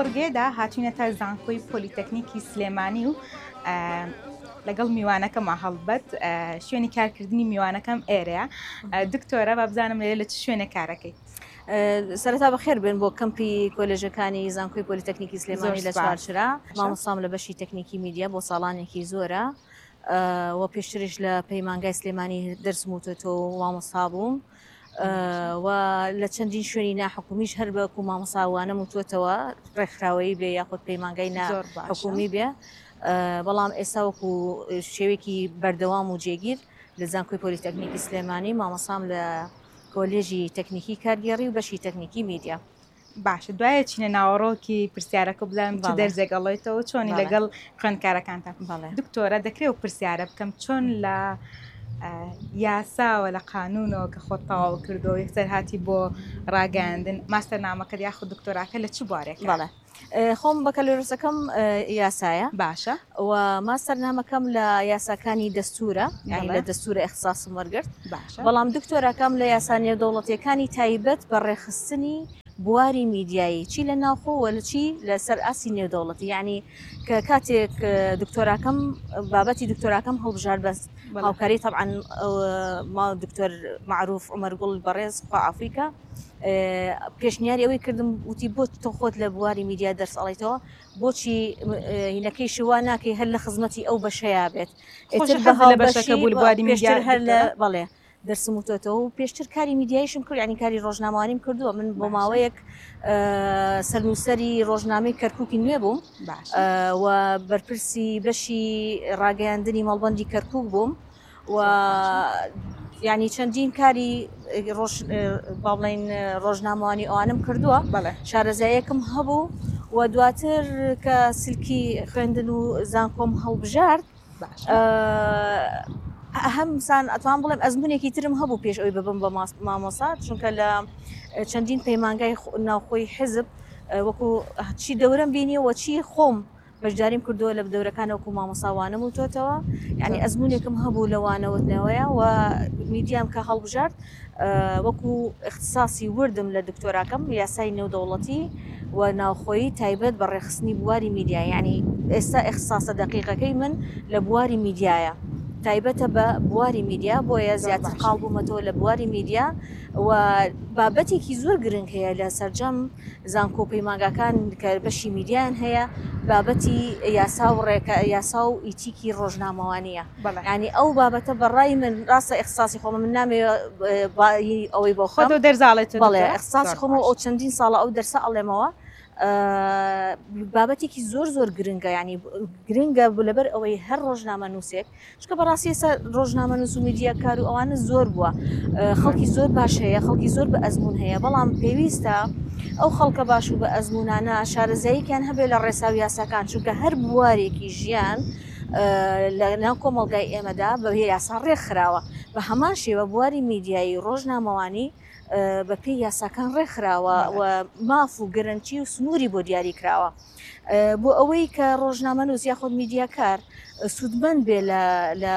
خورگێدا هاتوینەتە زانکۆی پۆلیتەکنیکی سلێمانی و لەگەڵ میوانەکەمە هەڵبەت شوێنی کارکردنی میوانەکەم ئێرەیە. دکتۆرە با بزانم لە چ شوێنە کارەکەی؟ سەرەتا بەخێر بن بۆ کەمپی کۆلێژەکانی زانکۆی پۆلیتەکنیکی سلێمانی لە چوارچرا. مامۆستام لە بەشی تەکنیکی میدیا بۆ ساڵانێکی زۆرە و پێشتریش لە پەیمانگای سلێمانی دەرسم وتۆتەوە و مامۆستا بووم و لە چەندین شوێنی ناحکومیش هەر بەکو مامۆساوانە وتۆتەوە ڕێکخراوەیی بێ یاخود پەیمانگای ناحکومی بێ، بەڵام ئێستا وەکو شێوێکی بەردەوام و جێگیر لە زانکۆی پۆلیتەکنیکی سلێمانی مامۆستام لە کۆلێژی تەکنیکی کارگێڕی و بەشی تەکنیکی میدیا. باشە، دوایە چینە ناوەڕۆکی پرسیارەکە بڵێم چ دەرزێگەڵێتەوە چۆنی لەگەڵ خوێندکارەکانتان؟ دکتۆرە دەکرێت پرسیارە بکەم چۆن لە یاساوە لە قانونەوە کە خۆت تەواو کردەوە یەکسەر هاتی بۆ ڕاگەاندن ماستەرنامەکەت یاخود دکتۆراکە لە چ بوارێک؟ بەڵێ خۆم بەکەلۆرسەکەم یاسایە. باشە. و ماستەرنامەکەم لە یاساکانی دەستورە، یعنی لە دەستورە ئیختصاسم وەرگرت. باشە. بەڵام دکتۆراکەم لە یاسا نێودەوڵەتیەکانی تایبەت بە ڕێخستنی بواری میدیایی، چی لە ناوخۆوە لە چی لە سەر ئاسی نێودەوڵەتی، یعنی کە کاتێک دکتۆراکەم بابەتی دکتۆراکەم هەڵبژار بەس هاوکاری طبعا ما دکتۆر معروف عمەر گوڵ بەڕێز خوا عافیکە پێشنیاری ئەوەی کردم وتی بۆ تۆ خۆت لە بواری میدیا دەرس ئەڵێتەوە، بۆچی هینەکەی شوا ناکەی هەر لە خزمەتی ئەو بەشەیە بێت هەر لە بەڵێ دەرسم وتۆتەوە و پێشتر کاری میدیایشم کرد، ینی کاری ڕۆژنامەوانیم کردووە. من بۆ ماوەیەک سەرنووسەری ڕۆژنامەی کەرکووکی نوێ بووم و بەرپرسی بەشی ڕاگەیاندنی مەڵبەندی کەرکووک بووم و ینی چەندین کاری باڵین ڕۆژنامەوانی ئەوانم کردووە. شارەزاییەکم هەبوو و دواتر کە سلکی خوێندن و زانکۆم هەڵبژارد هەمسان ئەتوان بڵێم ئەزمونێکی ترم هەبوو پێش ئەوی ببم بە مامۆستا، چونکە لە چەندین پەیمانگای ناوخۆی حزب وەکو چی دەورەم بینیەوە چی خۆم بەشداریم کردووە لە دەورەکان وەکو مامۆساوانم وتۆتەوە، یعنی ئەزمونێکم هەبوو لەوانەوتنەوەیە و میدیام کە هەڵبژارد وەکو اختصاصی وردم لە دکتۆراکەم یاسای نێودەوڵەتی و ناوخۆیی تایبەت بە ڕێخستنی بواری میدیا، یعنی ئێستا اختصاصە دقیقەکەی من لە بواری میدیایە، تایبەتە بە بواری میدیا، بۆیە زیاتر قاڵ بوومەتەوە لە بواری میدیا و بابەتێکی زۆر گرنگ هەیە لە سەرجەم زانکۆ پەیمانگاکان کە بەشی میدیان هەیە، بابەتی یاسا و ئیتیکی ڕۆژنامەوانیە. ینی ئەو بابەتە بەڕای من ڕاستە اختصاصی خۆمە من نامەوێ ئەوەی بۆ خۆ دەرزاڵێت. بەڵێ اختصاصی خۆمە ئەو چەندین ساڵە ئەو دەرسە ئەڵێمەوە بابەتێکی زۆر گرنگە، ینی گرنگە لەبەر ئەوەی هەر ڕۆژنامە نووسێک چکە بەڕاستی ئێستا ڕۆژنامە نووس و میدیا کار و ئەوانە زۆر بووە، خەڵکی زۆر باش هەیە، خەڵکی زۆر بە ئەزمون هەیە، بەڵام پێویستە ئەو خەڵکە باش و بە ئەزمونانە شارەزاییکیان هەبێت لە ڕێساوی یاساکان، چونکە هەر بوارێکی ژیان لە ناو کۆمەڵگای ئێمەدا بە یاسا ڕێکخراوە، بە هەمان شێوە بواری میدیایی ڕۆژنامەوانی بە پێی یاساکان ڕێکخراوە و ماف و گەرنتی و سنووری بۆ دیاری کراوە بۆ ئەوەی کە ڕۆژنامە نووس یاخود میدیاکار سوودمەند بێ لە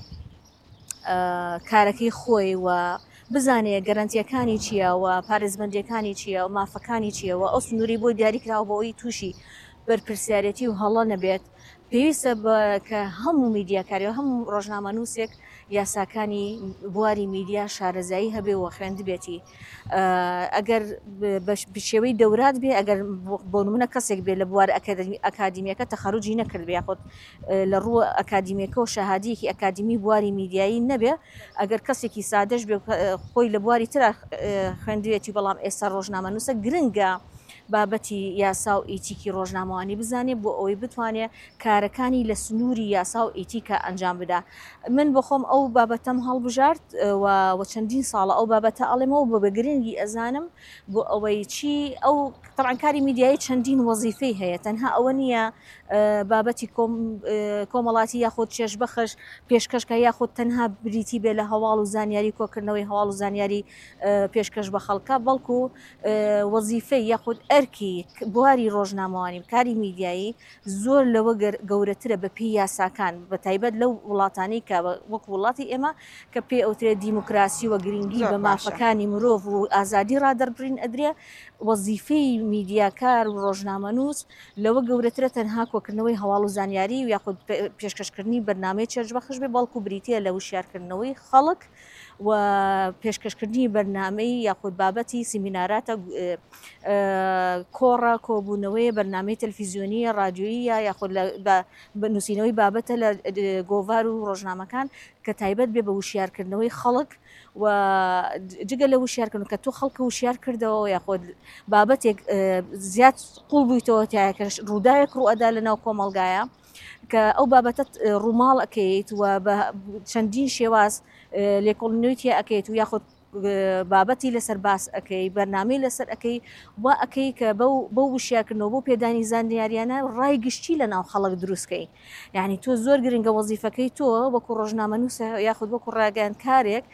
کارەکەی خۆی و بزانێ گەرنتیەکانی چییە و پارێزبندیەکانی چییە و مافەکانی چییە و ئەو سنووری بۆ دیاری کراوە بۆەوەی تووشی بەرپرسیارەتی و هەڵە نەبێت. پێویستە کە هەموو میدیاکاری و هەموو ڕۆژنامە نووسێک یاساکانی بواری میدیا شارەزایی هەبێ و خوێندبێتی. ئەگەر شێوەی دەورات بێ، ئەگەر بۆ نمونە کەسێک بێ لە بوار ئەکادیمیەکە تەخەروجی نەکرد بێ یاخود لە ڕووە ئەکادیمیەکە و شەهادەیەکی ئەکادیمی بواری میدیایی نەبێ، ئەگەر کەسێکی سادەش بێ خۆی لە بواری ترە خوێندوێتی، بەڵام ئێستا ڕۆژنامە نووسە گرنگە بابەتی یاسا و ئیتیکی ڕۆژنامەوانی بزانێ بۆ ئەوەی بتوانێت کارەکانی لە سنووری یاسا و ئیتیکە ئەنجام بدا. من بۆ خۆم ئەو بابەتەم هەڵبژارد و چەندین ساڵە ئەو بابەتە ئەڵێمەوە بۆ بە گرنگی ئەزانم بۆ ئەوەی چی ئەو طبعاً کاری میدیایی چەندین وەزیفەی هەیە، تەنها ئەوە نییە بابەتی کۆمەڵاتی یاخود چێژبەخش پێشکەشکە یاخود تەنها بریتی بێ لە هەواڵ و زانیاری کۆکردنەوەی هەواڵ و زانیاری پێشکەش بە خەڵکە، بەڵکو وەزیفەی یاخود ئەرکی بواری ڕۆژنامەوانی کاری میدیایی زۆر لەوە گەورەترە بە پێی یاساکان بە تایبەت لەو وڵاتانی کە وەک وڵاتی ئێمە کە پێ ئەوترێت دیموکراسی و گرنگی بە مافەکانی مرۆڤ و ئازادی ڕادەربڕین ئەدرێ وەزیفەی میدیاکار و ڕۆژنامەنووس لەوە گەورەترە تەنها کۆکردنەوەی هەواڵ و زانیاری و یاخود پێشکەشکردنی بەرنامەی چێژبەخش بێ بەڵکو بریتە لە وشیارکردنەوەی خەڵک و پێشکەشکردنی بەرنامەی یاخود بابەتی سیمیناراتە کۆڕە کۆبوونەوەی بەرنامەی تەلڤیزیۆنیە رادیۆیە یاخود نووسینەوەی بابەتە لە گۆڤار و ڕۆژنامەکان کە تایبەت بێ بە وشیارکردنەوەی خەڵک و جگە لە وشیارکردن کە تۆ خەڵکە وشیار کردەوە یاخود بابەتێک زیاد قوڵ بوویتەوە تایەکە ڕووداوێک ڕوئەدا لە ناو کۆمەڵگایە کە ئەو بابەتت ڕووماڵ ئەەکەیت و بە چەندین شێواز لێکۆڵنیویتە ئەەکەیت و یاخود بابەتی لەسەر باس ئەەکەی بەرنامەی لەسەر ئەەکەی وا ئەەکەی کە بەو وشیارکردنەوە بۆ پێدانی زانیاریانە ڕای گشتی لە ناو خەڵک دروستکەی یعنی تۆ زۆر گرنگە وەزیفەکەی تۆ وەکو ڕۆژنامەنووسە یاخود وەکو ڕاگەیان کارێک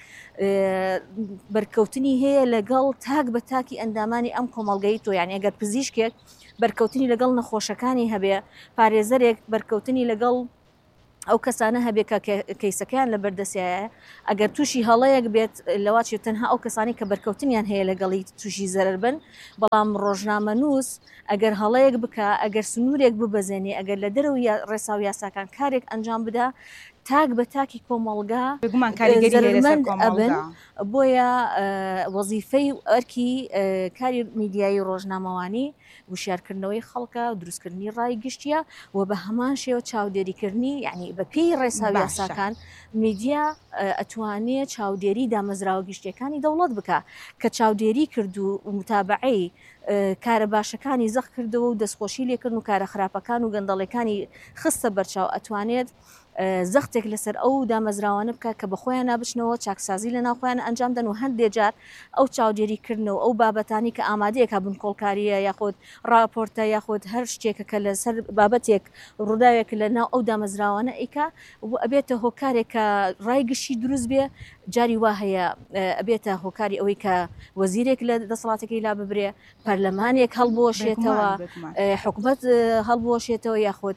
بەرکەوتنی هەیە لەگەڵ تاک بە تاکی ئەندامانی ئەم کۆمەڵگەی تۆ یعنی ئەگەر پزیشکێک بەرکەوتنی لەگەڵ نەخۆشەکانی هەبێ پارێزەرێک بەرکەوتنی لەگەڵ ئەو کەسانە هەبێ کە کەیسەکەیان لە بەردەستایە ئەگەر تووشی هەڵەیەک بێت لەواتێت تەنها ئەو کەسانی کە بەرکەوتنیان هەیە لەگەڵی تووشی زەرەر بن بەڵام ڕۆژنامەنووس ئەگەر هەڵەیەک بکە ئەگەر سنوورێک ببەزێنێ ئەگەر لە دەرەوە ڕێساو یاساکان کارێک ئەنجام بدا تاک بە تاکی کۆمەڵگا زەرمەند ئەبن بۆیە وەزیفەی ئەرکی کاری میدیایی ڕۆژنامەوانی وشیارکردنەوەی خەڵکە و دروستکردنی ڕای گشتیە و بە هەمان شێوە چاودێریکردنی یعنی بە پێی ڕێساو یاساکان میدیا ئەتوانێت چاودێری دامەزراوە گشتیەکانی دەوڵەت بکە کە چاودێری کرد و متابعەی کارە باشەکانی زەخ کردەوە و دەستخۆشی لێکردن و کارە خراپەکان و گەندەڵەکانی خستە بەرچاو ئەتوانێت زەختێک لەسەر ئەو دامەزراوانە بکە کە بەخۆیان نابچنەوە چاکسازی لە ناوخۆیان ئەنجام دەن و هەندێک جار ئەو چاودێریکردنەوە ئەو بابەتانی کە ئامادەیەکە بنکۆڵکاریە یاخود راپۆرتە یاخود هەر شتێکە کە لەسەر بابەتێک ڕووداوێک لە ناو ئەو دامەزراوانە ئیکا ئەبێتە هۆکارێک کە ڕایگشتی دروست بێ جاری وا هەیە ئەبێتە هۆکاری ئەوەی کە وەزیرێک لە دەسەڵاتەکەی لا ببرێ پەرلەمانێک هەڵبوەشێتەوە حکومەت هەڵبوەشێتەوە یاخود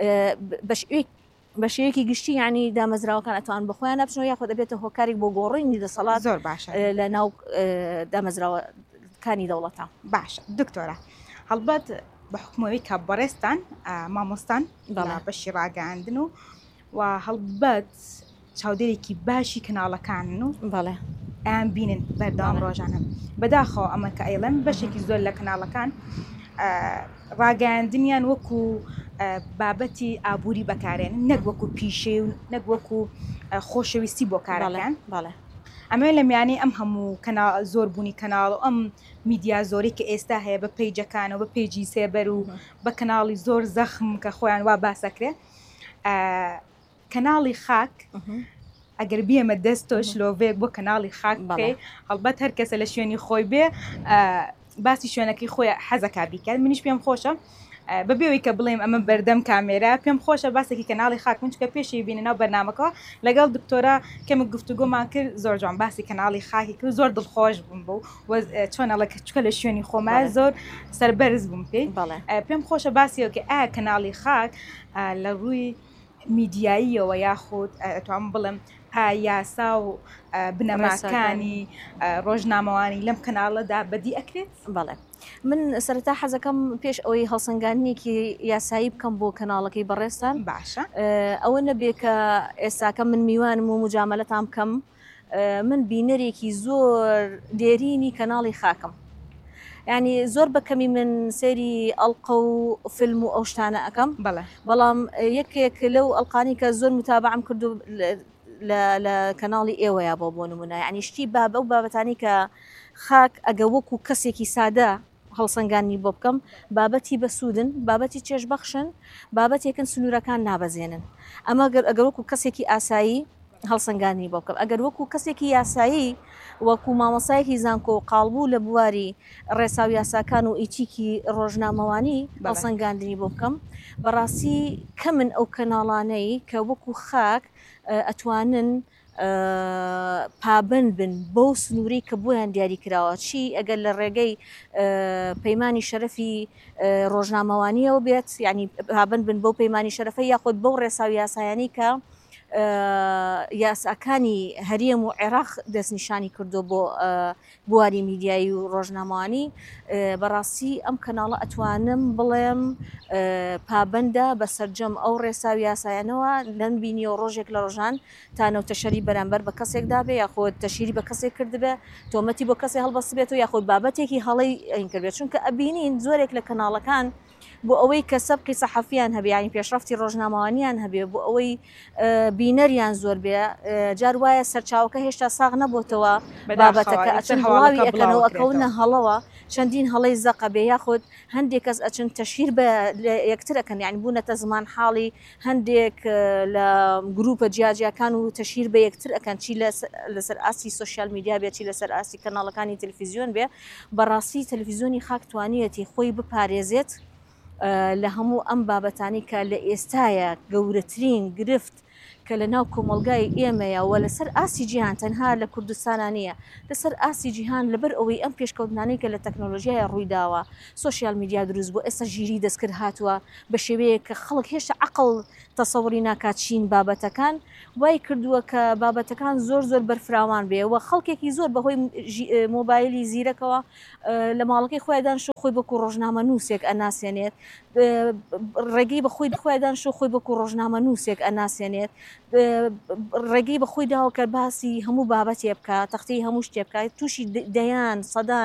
بە شێوەیەکی گشتی ینی دامەزراوەکان ئەتوان بخۆیان نەبچنەوە یاخود دەبێتە هۆکارێک بۆ گۆڕینی دەسەڵات زۆر باشە لە ناو دامەزراوەکانی دەوڵەتە. باشە دکتۆرە هەڵبەت بە حکومەوەی کە بەڕێستان مامۆستان بەشی ڕاگەاندن و هەڵبەت چاودێرێکی باشی کەناڵەکانن و بەڵێ ئەیان بینن بەردەوام ڕۆژانە بەداخەوە ئەمە کە ئەیڵەن بەشێکی زۆر لە کەناڵەکان ڕاگەاندنیان وەکو بابەتی ئابووری بەکارێن نەک وەکو پیشەی و نەک وەکو خۆشەویستی بۆ کارەکان ئەمە لە میانەی ئەم هەموو زۆر بوونی کەناڵ و ئەم میدیا زۆری کە ئێستا هەیە بە پیجەکانەوە بە پیجی سێبەر و بە کەناڵی زۆر زەخم کە خۆیان وا باسەکرێ کەناڵی خاک ئەگەر بیەمە دەستۆش لۆڤێک بۆ کەناڵی خاک بکەی هەڵبەت هەر کەسە لە شوێنی خۆی بێ باسی شوێنەکەی خۆی حەزەکە بیکات منیش پێم خۆشە بەبێەوەی کە بڵێم ئەمە بەردەم کامێرە پێم خۆشە باسێکی کەناڵی خاک من چکە پێشی بینە ناو بەرنامەکەەوە لەگەڵ دکتۆرە کەمە گفتوگۆمان کرد زۆر جوان باسی کەناڵی خاکی کرد زۆر دڵخۆش بووم بوو چۆنەڵە چکە لە شوێنی خۆما زۆر سەربەرز بووم پێی پێم خۆشە باسیەوە کە ئایا کەناڵی خاک لە ڕووی میدیاییەوە یاخود ئەتوان بڵم یاسا و بنەماکانی ڕۆژنامەوانی لەم کەناڵەدا بەدی ئەکرێت بەڵێ من سەرەتا حەزەکەم پێش ئەوەی هەڵسەنگانێکی یاسایی بکەم بۆ کەناڵەکەی بەڕێستان باشە ئەوە نەبێ کە ئێستاکە من میوانم و مجاملەتان بکەم من بینەرێکی زۆر دێرینی کەناڵی خاکم ینی زۆر بەکەمی من سێری ئەڵقە و فیلم و ئەو شتانە ئەەکەم بەڵام یەکێک لەو ئەڵقانی کە زۆر متابعم کردو لە کەناڵی ئێوەیە بۆ نمونە ینی شتی بابە و بابەتانی کە خاک ئەگە وەکو کەسێکی سادە هەڵسەنگانی بۆ بکەم بابەتی بەسوودن بابەتی چێژبەخشن بابەتێکن سنوورەکان نابەزێنن ئەمە ئەگەر وەکو کەسێکی ئاسایی هەڵسەنگانی بۆ بکەم ئەگەر وەکو کەسێکی یاسایی وەکو مامۆسایەکی زانکۆ و قاڵبوو لە بواری ڕێساو یاساکان و ئیتیکی ڕۆژنامەوانی هەڵسەنگاندنی بۆ بکەم بەڕاستی کە من ئەو کەناڵانەی کە وەکو خاک ئەتوانن پابند بن بەو سنووری کە بۆیان دیاری کراوە چی ئەگەر لە ڕێگەی پەیمانی شەرەفی ڕۆژنامەوانیەوە بێت یعنی پابند بن بەو پەیمانی شەرەفە یاخود بەو ڕێساوی یاسایانی کە یاساکانی هەریەم و عێراق دەستنیشانی کردو بۆ بواری میدیایی و ڕۆژنامەوانی بەڕاستی ئەم کەناڵە ئەتوانم بڵێم پابندە بە سەررجەم ئەو ڕێساوی یاسایانەوە لەم بینی و ڕۆژێک لە ڕۆژان تانەوت تەشەری بەرامبەر بە کەسێکدا بێ یاخۆت تەشیری بە کەسێک کردبێ تۆمەتی بۆ کەسێک هەڵبەست بێت و یاخۆت بابەتێکی هەڵی ئەینکردێت چونکە ئەبینین زۆرێک لە کەناڵەکان بۆ ئەوەی کە سەبقی سەحەفیان هەبێ ینی پێشرفتی ڕۆژنامەوانیان هەبێ بۆ ئەوەی بینەریان زۆر بێ جار وایە سەرچاوەکە هێشتا ساغ نەبووتەوە بابەتەکە ئەچن هەواوی ئەەکەنەوە ئەکەونە هەڵەوە چەندین هەڵی زەقە بێ یاخود هەندێک کەس ئەچن تەشیر بە یەکترەکەن یعنی بوونەتە زمان حاڵی هەندێک لە گروپە جیاجیەکان و تەشیر بە یەکتر ئەەکەن چی لەسەر ئاسی سوسیال میدیا بێت چی لەسەر ئاسی کەناڵەکانی تەلەڤیزیۆن بێ بەڕاستی تەلەڤیزیۆنی خاک توانیەتی خۆی بپارێزێت لە هەموو ئەم بابەتانی کە لە ئێستایە گەورەترین گرفت کە لە ناو کۆمەلگای ئێمەیە و لەسەر ئاسی جیهان تەنها لە کوردستانە نیە لەسەر ئاسی جیهان لەبەر ئەوەی ئەم پێشکەوتنانەی کە لە تەکنۆلۆژیای ڕوویداوە سوسیال میدیا دروست بۆ ئێستا ژیری دەستکرد هاتووە بە شێوەیە کە خەڵک هێشتا عقڵ تەسەووری ناکات چین بابەتەکان وای کردووە کە بابەتەکان زۆر بەرفراوان بێ و خەڵکێکی زۆر بەهۆی مۆبایلی زیرەکەوە لە ماڵەکەی خۆیدان شو خۆی بەکو ڕۆژنامە نووسێک ئەناسێنێت ڕێگەی بەخۆی خۆیدان شو خۆی بەکو ڕۆژنامە نووسێک ئەناسێنێت ڕێگەی بەخۆی داوە کە باسی هەموو بابەتێ بکات تەختی هەموو شتێ بکات تووشی دەیان سەدان